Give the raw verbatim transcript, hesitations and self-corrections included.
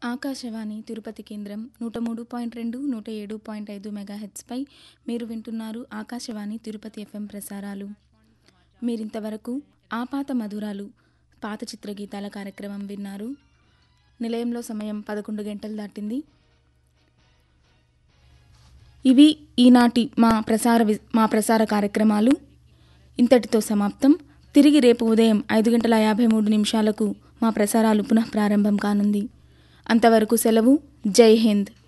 ఆకాశవాణి తిరుపతి కేంద్రం నూట మూడు పాయింట్ రెండు నూట ఏడు పాయింట్ ఐదు మెగాహెట్స్పై మీరు వింటున్నారు ఆకాశవాణి తిరుపతి ఎఫ్ఎం ప్రసారాలు. మీరింతవరకు ఆపాత మధురాలు పాత చిత్రగీతాల కార్యక్రమం విన్నారు. నిలయంలో సమయం పదకొండు గంటలు దాటింది. ఇవి ఈనాటి మా ప్రసార మా ప్రసార కార్యక్రమాలు ఇంతటితో సమాప్తం. తిరిగి రేపు ఉదయం ఐదు గంటల యాభై మూడు నిమిషాలకు మా ప్రసారాలు పునః ప్రారంభం కానుంది. అంతవరకు సెలవు. జై హింద్.